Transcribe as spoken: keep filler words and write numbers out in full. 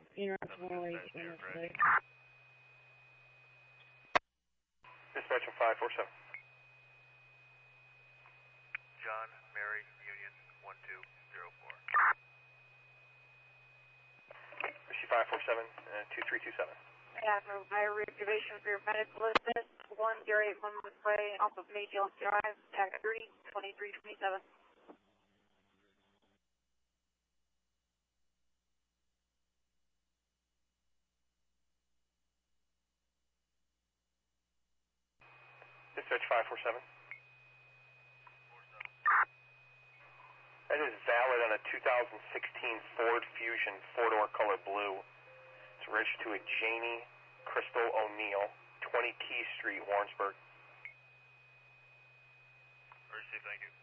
Dispatcher five four seven. John, Mary, Union, one two zero four. Receive five four seven, uh, two three two seven. Yeah, for my reservation for your medical assist, one zero eight one Way off of Mayfield Drive, tag thirty, twenty-three twenty-seven. Dispatch five four seven. That is valid on a two thousand sixteen Ford Fusion four-door color blue. It's registered to a Janie Crystal O'Neill, twenty Key Street, Warrensburg. Receive, thank you.